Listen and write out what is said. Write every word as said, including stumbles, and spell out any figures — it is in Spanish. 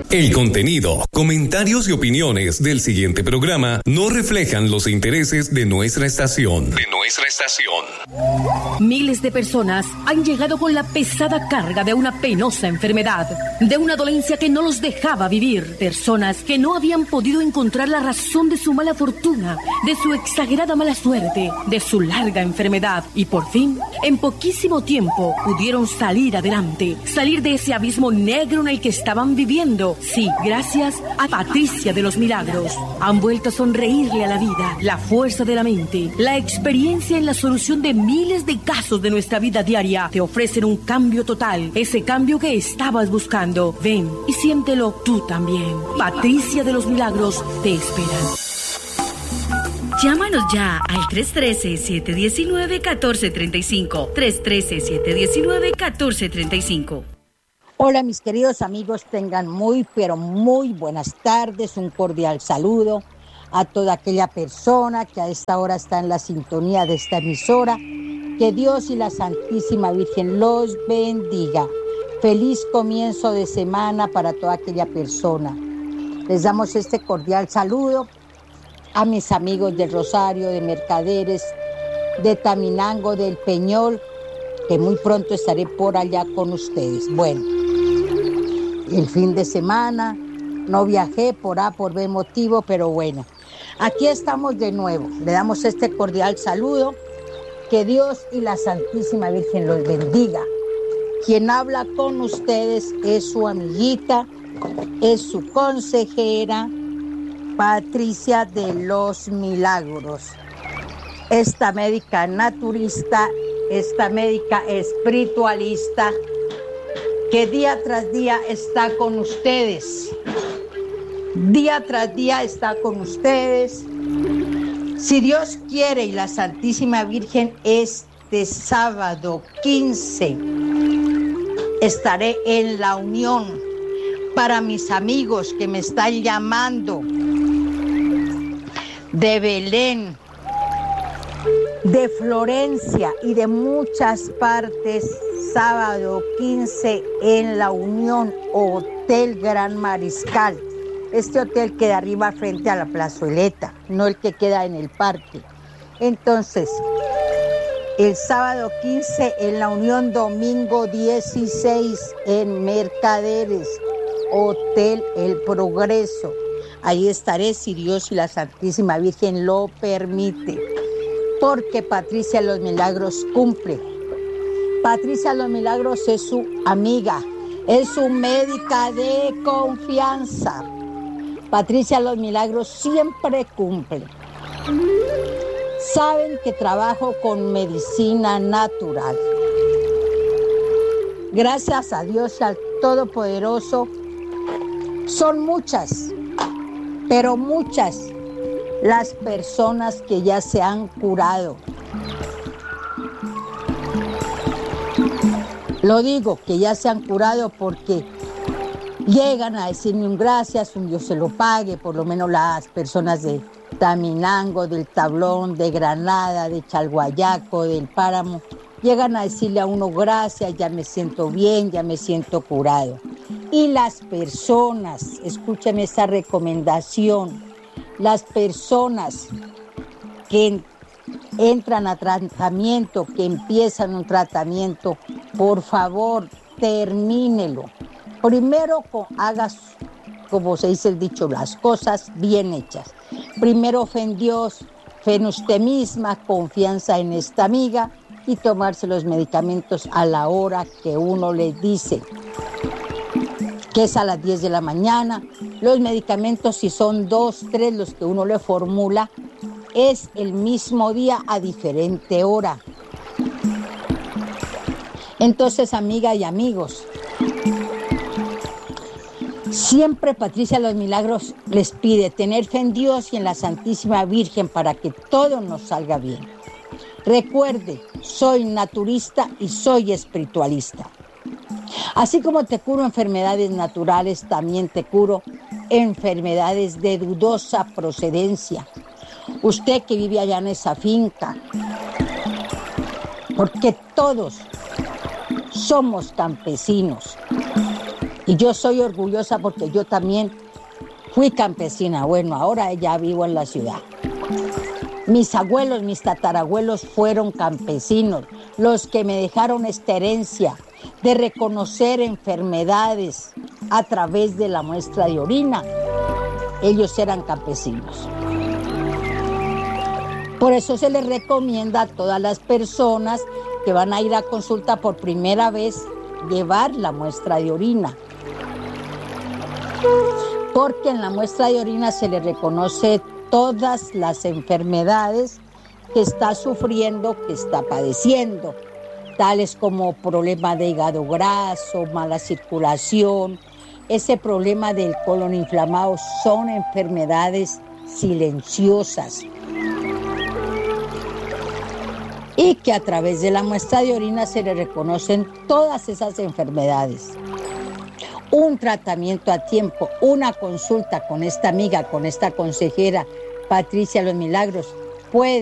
El contenido, comentarios y opiniones del siguiente programa no reflejan los intereses de nuestra estación. De nuestra estación. Miles de personas han llegado con la pesada carga de una penosa enfermedad, de una dolencia que no los dejaba vivir. Personas que no habían podido encontrar la razón de su mala fortuna, de su exagerada mala suerte, de su larga enfermedad. Y por fin, en poquísimo tiempo, pudieron salir adelante, salir de ese abismo negro en el que estaban viviendo. Sí, gracias a Patricia de los Milagros. Han vuelto a sonreírle a la vida, la fuerza de la mente, la experiencia en la solución de miles de casos de nuestra vida diaria. Te ofrecen un cambio total, ese cambio que estabas buscando. Ven y siéntelo tú también. Patricia de los Milagros te espera. Llámanos ya al tres uno tres, siete uno nueve, uno cuatro tres cinco. tres uno tres, siete uno nueve, uno cuatro tres cinco. Hola mis queridos amigos, tengan muy pero muy buenas tardes, un cordial saludo a toda aquella persona que a esta hora está en la sintonía de esta emisora. Que Dios y la Santísima Virgen los bendiga. Feliz comienzo de semana para toda aquella persona. Les damos este cordial saludo a mis amigos del Rosario, de Mercaderes, de Taminango, del Peñol, que muy pronto estaré por allá con ustedes. Bueno, el fin de semana no viajé por A, por B motivo, pero bueno, aquí estamos de nuevo. Le damos este cordial saludo. Que Dios y la Santísima Virgen los bendiga. Quien habla con ustedes es su amiguita, es su consejera, Patricia de los Milagros. Esta médica naturista, esta médica espiritualista, que día tras día está con ustedes. Día tras día está con ustedes. Si Dios quiere y la Santísima Virgen, este sábado quince estaré en la Unión. Para mis amigos que me están llamando de Belén, de Florencia y de muchas partes, sábado quince en la Unión, Hotel Gran Mariscal. Este hotel queda arriba frente a la plazoleta, no el que queda en el parque. Entonces, el sábado quince en la Unión, domingo dieciséis en Mercaderes, Hotel El Progreso. Ahí estaré si Dios y la Santísima Virgen lo permite, porque Patricia de los Milagros cumple. Patricia de los Milagros es su amiga, es su médica de confianza. Patricia de los Milagros siempre cumple. Saben que trabajo con medicina natural. Gracias a Dios y al Todopoderoso, son muchas, pero muchas las personas que ya se han curado. Lo digo que ya se han curado porque llegan a decirme un gracias, un Dios se lo pague, por lo menos las personas de Taminango, del Tablón, de Granada, de Chalhuayaco, del Páramo, llegan a decirle a uno gracias, ya me siento bien, ya me siento curado. Y las personas, escúchame esta recomendación, las personas que entran a tratamiento, que empiezan un tratamiento, por favor, termínelo. Primero hagas, como se dice el dicho, las cosas bien hechas. Primero fe en Dios, fe en usted misma, confianza en esta amiga y tomarse los medicamentos a la hora que uno le dice, que es a las diez de la mañana. Los medicamentos, si son dos, tres los que uno le formula, es el mismo día a diferente hora. Entonces, amigas y amigos, siempre Patricia de los Milagros les pide tener fe en Dios y en la Santísima Virgen para que todo nos salga bien. Recuerde, soy naturista y soy espiritualista. Así como te curo enfermedades naturales, también te curo enfermedades de dudosa procedencia. Usted que vive allá en esa finca, porque todos somos campesinos. Y yo soy orgullosa porque yo también fui campesina. Bueno, ahora ya vivo en la ciudad. Mis abuelos, mis tatarabuelos fueron campesinos, los que me dejaron esta herencia de reconocer enfermedades a través de la muestra de orina. Ellos eran campesinos. Por eso se les recomienda a todas las personas que van a ir a consulta por primera vez llevar la muestra de orina. Porque en la muestra de orina se les reconoce todas las enfermedades que está sufriendo, que está padeciendo, tales como problema de hígado graso, mala circulación, ese problema del colon inflamado, son enfermedades silenciosas. Y que a través de la muestra de orina se le reconocen todas esas enfermedades. Un tratamiento a tiempo, una consulta con esta amiga, con esta consejera, Patricia Los Milagros, puede